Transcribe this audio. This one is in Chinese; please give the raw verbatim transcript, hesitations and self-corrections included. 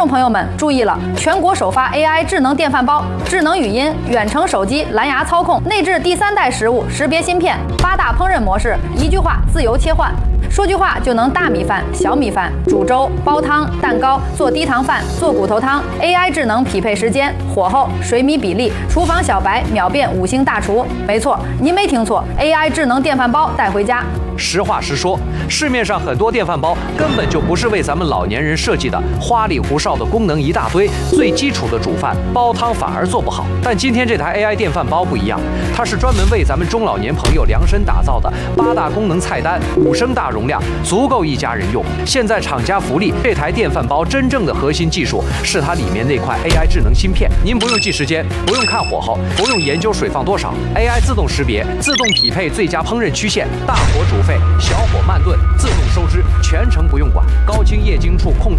朋友们注意了，全国首发 A I 智能电饭煲，智能语音、远程手机、蓝牙操控，内置第三代食物识别芯片，八大烹饪模式，一句话自由切换。 说句话就能大米饭、小米饭、煮粥、煲汤、蛋糕、做低糖饭、做骨头汤。A I 智能匹配时间、火候、水米比例，厨房小白秒变五星大厨。没错，您没听错 ，A I 智能电饭煲带回家。 实话实说，市面上很多电饭煲根本就不是为咱们老年人设计的，花里胡哨的功能一大堆，最基础的煮饭、煲汤反而做不好。但今天这台 A I 电饭煲不一样，它是专门为咱们中老年朋友量身打造的，八大功能菜单，五升大容量，足够一家人用。现在厂家福利，这台电饭煲真正的核心技术是它里面那块 A I 智能芯片，您不用记时间，不用看火候，不用研究水放多少 ，A I 自动识别，自动匹配最佳烹饪曲线，大火煮沸。 小火慢炖，自动收汁，全程不用管，高清液晶触控。